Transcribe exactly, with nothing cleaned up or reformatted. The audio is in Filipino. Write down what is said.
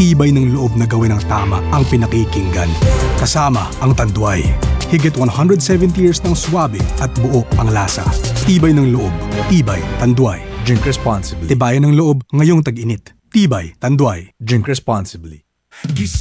tibay ng loob na gawin ang tama ang pinakikinggan. Kasama ang Tanduay. Higit one hundred seventy years ng swabe at buo ang lasa. Tibay ng loob. Tibay, Tanduay. Drink responsibly. Tibayan ng loob ngayong tag-init. Tibay, Tanduay. Drink responsibly.